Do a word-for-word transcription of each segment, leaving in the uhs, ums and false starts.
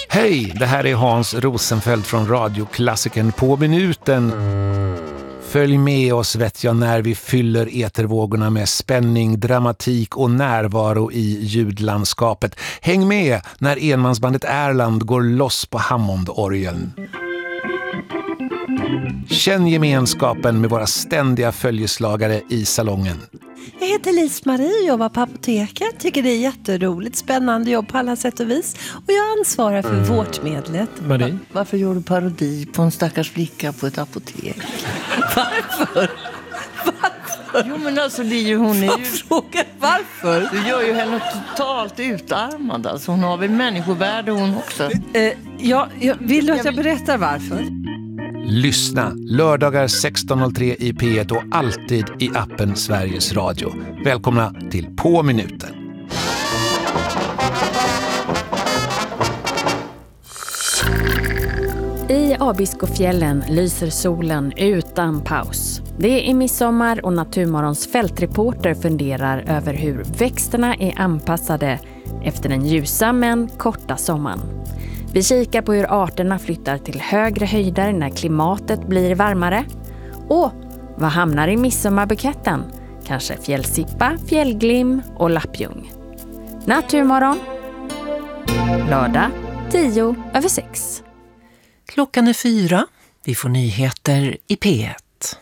Hej, det här är Hans Rosenfeldt från radioklassikern På minuten. Följ med oss vet jag när vi fyller etervågorna med spänning, dramatik och närvaro i ljudlandskapet. Häng med när enmansbandet Erland går loss på Hammondorgeln. Känn gemenskapen med våra ständiga följeslagare i salongen. Jag heter Lis-Marie och jobbar på apoteket. Tycker det är jätteroligt, spännande jobb på alla sätt och vis. Och jag ansvarar för mm. vårdmedlet. Marie? Varför gör du parodi på en stackars flicka på ett apotek? Varför? Varför? Jo men alltså det är ju hon är ju... Fråga varför? Du gör ju henne totalt utarmad. Alltså hon har väl människovärde hon också. Eh, ja, jag vill du att jag berättar varför? Lyssna lördagar sexton noll tre i P ett och alltid i appen Sveriges Radio. Välkomna till På minuten. I Abiskofjällen lyser solen utan paus. Det är midsommar och Naturmorgons fältreporter funderar över hur växterna är anpassade efter den ljusa men korta sommaren. Vi kikar på hur arterna flyttar till högre höjder när klimatet blir varmare. Och vad hamnar i midsommarbuketten? Kanske fjällsippa, fjällglim och lappjung. Naturmorgon. Lördag tio över sex. Klockan är fyra. Vi får nyheter i P ett.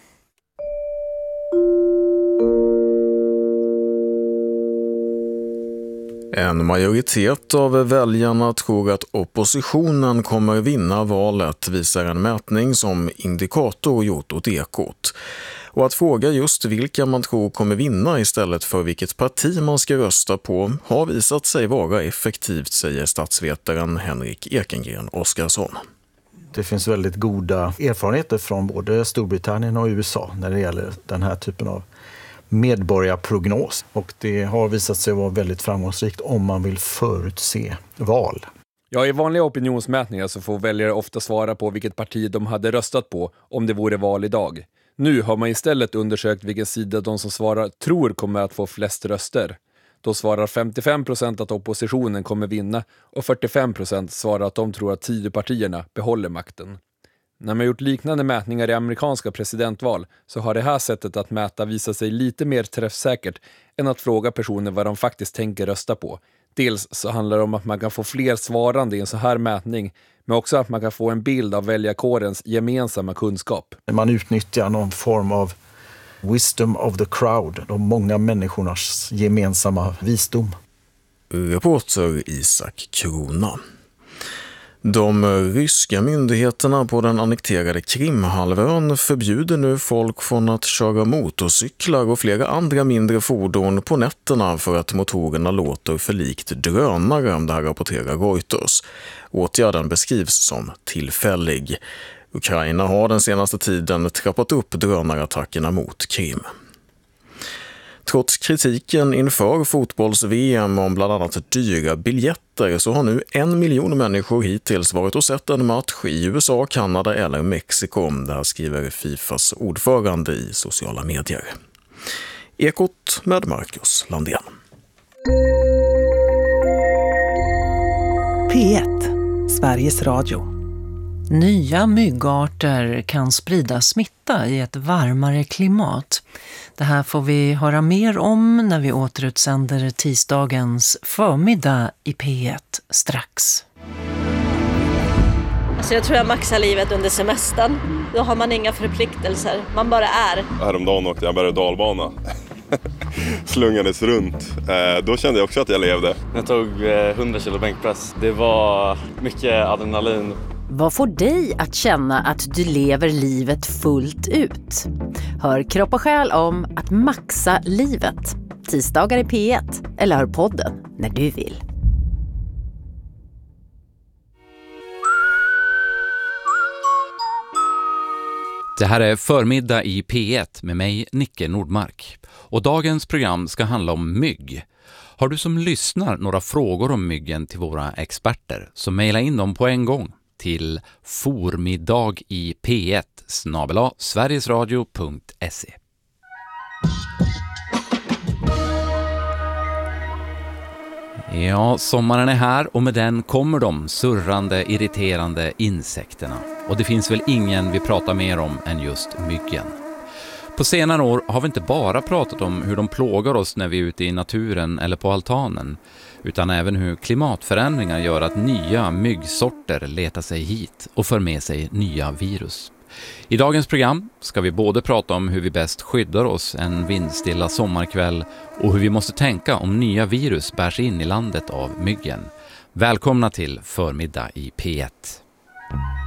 En majoritet av väljarna tror att oppositionen kommer vinna valet, visar en mätning som Indikator gjort åt Ekot. Och att fråga just vilka man tror kommer vinna istället för vilket parti man ska rösta på har visat sig vara effektivt, säger statsvetaren Henrik Ekengren Oskarsson. Det finns väldigt goda erfarenheter från både Storbritannien och U S A när det gäller den här typen av medborgarprognos. Och det har visat sig vara väldigt framgångsrikt om man vill förutse val. Ja, i vanliga opinionsmätningar så får väljare ofta svara på vilket parti de hade röstat på om det vore val idag. Nu har man istället undersökt vilken sida de som svarar tror kommer att få flest röster. Då svarar femtiofem procent att oppositionen kommer vinna och fyrtiofem procent svarar att de tror att Tidöpartierna behåller makten. När man gjort liknande mätningar i amerikanska presidentval så har det här sättet att mäta visat sig lite mer träffsäkert än att fråga personer vad de faktiskt tänker rösta på. Dels så handlar det om att man kan få fler svarande i en så här mätning, men också att man kan få en bild av väljarkårens gemensamma kunskap. Man utnyttjar någon form av wisdom of the crowd, de många människornas gemensamma visdom. Reporter Isak Krona. De ryska myndigheterna på den annekterade Krimhalvön förbjuder nu folk från att köra motorcyklar och flera andra mindre fordon på nätterna för att motorerna låter för likt drönare, det här rapporterar Reuters. Åtgärden beskrivs som tillfällig. Ukraina har den senaste tiden trappat upp drönarattackerna mot Krim. Trots kritiken inför fotbolls-V M om bland annat dyra biljetter så har nu en miljon människor hittills varit och sett en match i U S A, Kanada eller Mexiko. Det här skriver Fifas ordförande i sociala medier. Ekot med Marcus Landén. P ett, Sveriges Radio. Nya myggarter kan sprida smitta i ett varmare klimat. Det här får vi höra mer om när vi återutsänder tisdagens förmiddag i P ett strax. Så jag tror jag maxar livet under semestern. Då har man inga förpliktelser, man bara är. Häromdagen åkte jag berg- och dalbana. Slungades runt. Eh, då kände jag också att jag levde. Jag tog eh, hundra kilo bänkpress. Det var mycket adrenalin. Vad får dig att känna att du lever livet fullt ut? Hör Kropp och själ om att maxa livet. Tisdagar i P ett eller hör podden när du vill. Det här är förmiddag i P ett med mig, Nicke Nordmark. Och dagens program ska handla om mygg. Har du som lyssnar några frågor om myggen till våra experter så mejla in dem på en gång till formiddag i p ett snabel-a sverigesradio punkt se. Ja, sommaren är här och med den kommer de surrande, irriterande insekterna. Och det finns väl ingen vi pratar mer om än just myggen. På senare år har vi inte bara pratat om hur de plågar oss när vi är ute i naturen eller på altanen, utan även hur klimatförändringar gör att nya myggsorter letar sig hit och för med sig nya virus. I dagens program ska vi både prata om hur vi bäst skyddar oss en vindstilla sommarkväll och hur vi måste tänka om nya virus bärs in i landet av myggen. Välkomna till Förmiddag i P ett.